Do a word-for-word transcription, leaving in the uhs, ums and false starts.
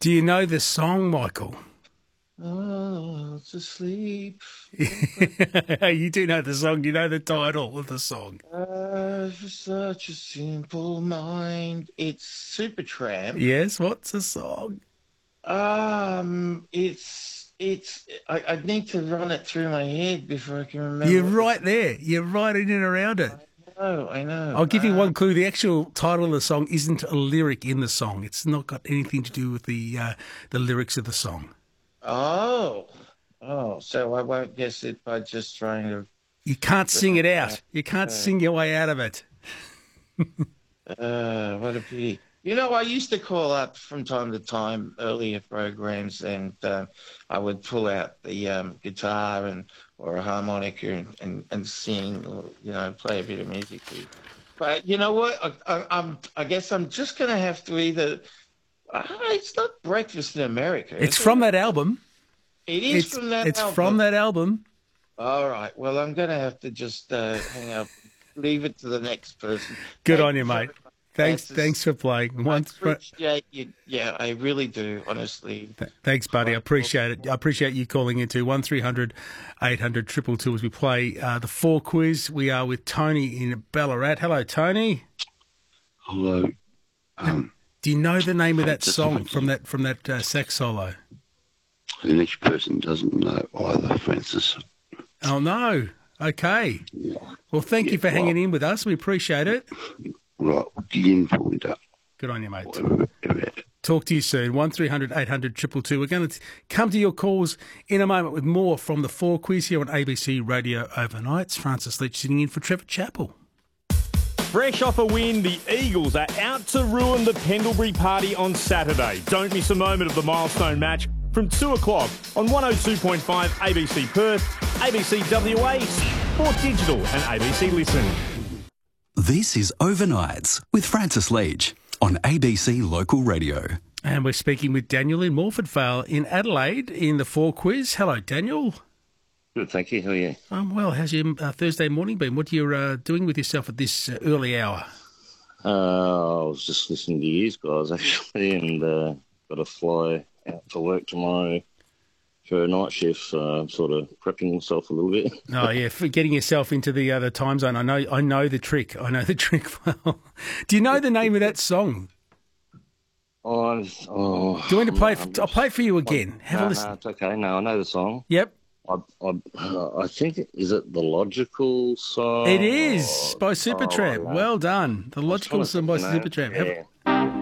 Do you know the song, Michael? Oh, to sleep. You do know the song. You know the title of the song. Uh, for such a simple mind. It's Supertramp. Yes, what's the song? Um, it's it's. I, I need to run it through my head before I can remember. You're what the right there. You're right in and around it. Oh, I know. I'll give you Uh, one clue. The actual title of the song isn't a lyric in the song. It's not got anything to do with the uh, the lyrics of the song. Oh, oh. So I won't guess it by just trying to. You can't sing it out. You can't sing your way out of it. Uh, what a pity. You know, I used to call up from time to time earlier programs, and uh, I would pull out the um, guitar and or a harmonica and, and, and sing, or you know, play a bit of music. But you know what? I, I, I'm. I guess I'm just going to have to either. Uh, it's not Breakfast in America. It's is from it? that album. It is It's from that it's album. from that album. All right. Well, I'm going to have to just uh, hang up. Leave it to the next person. Good Thank on you, very mate. much. Thanks, Francis. thanks for playing. I Once, appreciate you. Yeah, I really do, honestly. Th- Thanks, buddy. I appreciate it. I appreciate you calling into one three hundred eight hundred two two two as we play uh, the four quiz. We are with Tony in Ballarat. Hello, Tony. Hello. Um, Do you know the name of that just song wanted- from that from that uh, sax solo? the next person doesn't know either, Francis. Oh no. Okay. Yeah. Well, thank you Yeah, for hanging well- in with us. We appreciate it. Right, begin pointer. Good on you, mate. Whatever, whatever. Talk to you soon. one three hundred eight hundred two two two. We're going to come to your calls in a moment with more from the four quiz here on A B C Radio Overnights. Francis Leach sitting in for Trevor Chappell. Fresh off a win, the Eagles are out to ruin the Pendlebury party on Saturday. Don't miss a moment of the milestone match from two o'clock on one oh two point five A B C Perth, A B C W A, Sport Digital and A B C Listen. This is Overnights with Francis Leach on A B C Local Radio. And we're speaking with Daniel in Morford Vale in Adelaide in the four quiz. Hello, Daniel. Good, thank you. How are you? Um, well, how's your uh, Thursday morning been? What are you uh, doing with yourself at this uh, early hour? Uh, I was just listening to you guys, actually, and uh, got to fly out to work tomorrow for a night shift, so I'm sort of prepping myself a little bit. Oh, yeah, for getting yourself into the other time zone. I know I know the trick. I know the trick well. Do you know the name of that song? Oh, oh, Do you want to play? I'm It, I'll play it for you again. Have no, a listen. no, it's okay. No, I know the song. Yep. I, I, uh, I think, it- is it the Logical song? It is by Oh, Supertramp. yeah. Well done. The logical trying to song by think, you know, Supertramp. Have, yeah.